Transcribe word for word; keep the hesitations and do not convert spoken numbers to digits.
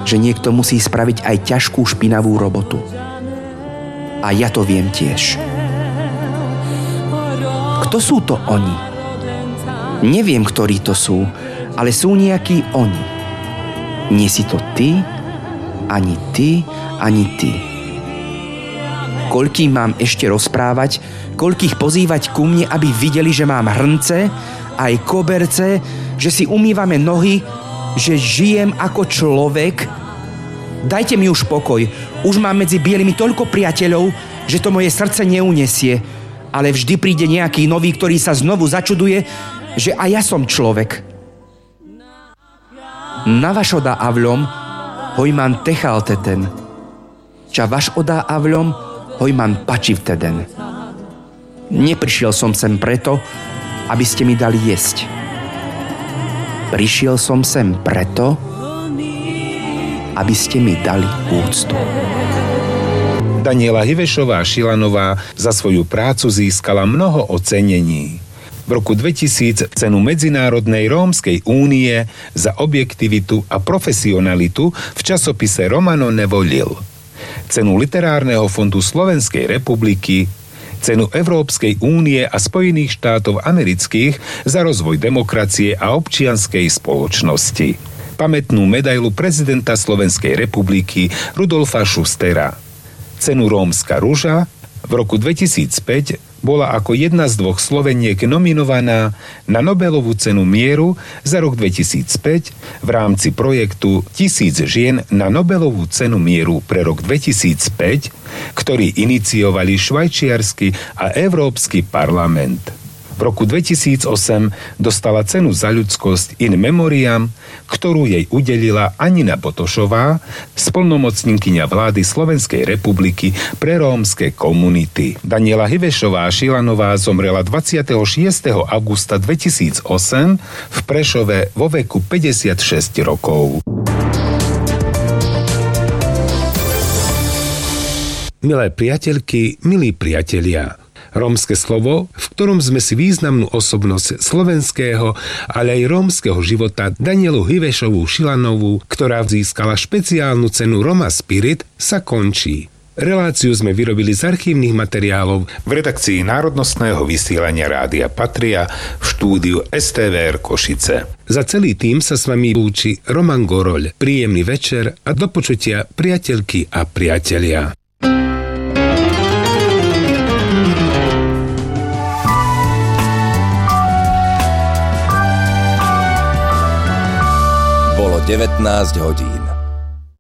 že niekto musí spraviť aj ťažkú špinavú robotu. A ja to viem tiež. Kto sú to oni? Neviem, ktorí to sú, ale sú nejakí oni. Nie si to ty, ani ty, ani ty. Koľkým mám ešte rozprávať, koľkých pozývať ku mne, aby videli, že mám hrnce, aj koberce, že si umývame nohy, že žijem ako človek. Dajte mi už pokoj. Už mám medzi bielými toľko priateľov, že to moje srdce neunesie. Ale vždy príde nejaký nový, ktorý sa znovu začuduje, že aj ja som človek. Na vaš odá avľom, hojman techal teden. Ča vaš odá avľom, hojman pačiv teden. Neprišiel som sem preto, aby ste mi dali jesť. Prišiel som sem preto, aby ste mi dali úctu. Daniela Hivešová-Šilanová za svoju prácu získala mnoho ocenení. V roku dvetisíc cenu Medzinárodnej rómskej únie za objektivitu a profesionalitu v časopise Romano nevolil. Cenu Literárneho fondu Slovenskej republiky, cenu Európskej únie a Spojených štátov amerických za rozvoj demokracie a občianskej spoločnosti. Pamätnú medailu prezidenta Slovenskej republiky Rudolfa Schustera. Cenu Rómska ruža v roku dvetisícpäť bola ako jedna z dvoch Sloveniek nominovaná na Nobelovú cenu mieru za rok dvetisícpäť v rámci projektu Tisíc žien na Nobelovú cenu mieru pre rok dvetisícpäť, ktorý iniciovali švajčiarsky a Európsky parlament. V roku dvetisícosem dostala cenu za ľudskosť In Memoriam, ktorú jej udelila Anina Botošová, splnomocníkyňa vlády Slovenskej republiky pre rómske komunity. Daniela Hivešová-Šilanová zomrela dvadsiateho šiesteho augusta dvetisícosem v Prešove vo veku päťdesiatšesť rokov. Milé priateľky, milí priatelia, rómske slovo, v ktorom sme si významnú osobnosť slovenského, ale aj rómskeho života Danielu Hivešovú-Šilanovú, ktorá získala špeciálnu cenu Roma Spirit, sa končí. Reláciu sme vyrobili z archívnych materiálov v redakcii Národnostného vysielania Rádia Patria v štúdiu es té vé er Košice. Za celý tým sa s vami lúči Roman Goroľ. Príjemný večer a do počutia, priateľky a priatelia. Bolo devätnásť hodín.